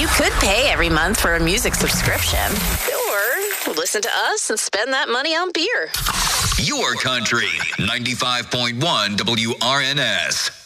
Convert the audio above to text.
You could pay every month for a music subscription. Or listen to us and spend that money on beer. Your country, 95.1 WRNS.